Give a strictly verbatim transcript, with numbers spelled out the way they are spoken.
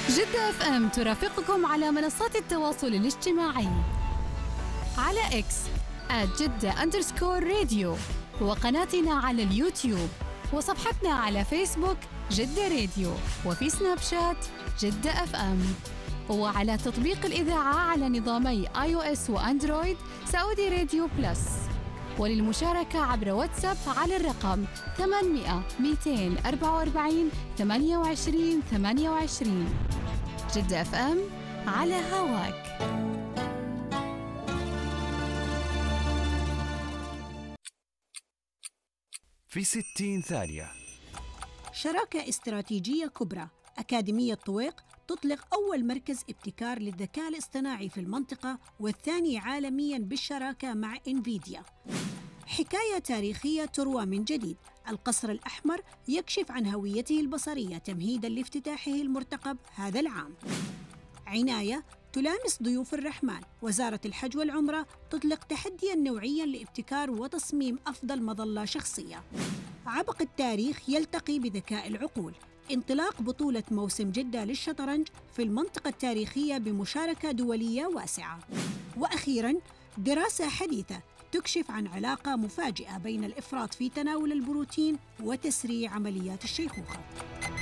جدة اف ام ترافقكم على منصات التواصل الاجتماعي على اكس آت جدة أندرسكور راديو، وقناتنا على اليوتيوب، وصفحتنا على فيسبوك جدة راديو، وفي سناب شات جدة اف ام، وعلى تطبيق الإذاعة على نظامي آي أو إس وأندرويد سعودي راديو بلس. وللمشاركة عبر واتساب على الرقم ثمانمائة مئتين وأربعة وأربعين ثمانية وعشرين ثمانية وعشرين. جدة اف ام على هواك. في ستين ثانية. شراكة استراتيجية كبرى. أكاديمية طويق تطلق أول مركز ابتكار للذكاء الاصطناعي في المنطقة، والثاني عالمياً بالشراكة مع إنفيديا. حكاية تاريخية تروى من جديد. القصر الأحمر يكشف عن هويته البصرية تمهيداً لافتتاحه المرتقب هذا العام. عناية تلامس ضيوف الرحمن. وزارة الحج والعمرة تطلق تحدياً نوعياً لابتكار وتصميم أفضل مظلة شخصية. عبق التاريخ يلتقي بذكاء العقول. انطلاق بطولة موسم جدة للشطرنج في المنطقة التاريخية بمشاركة دولية واسعة. وأخيراً دراسة حديثة تكشف عن علاقة مفاجئة بين الإفراط في تناول البروتين وتسريع عمليات الشيخوخة.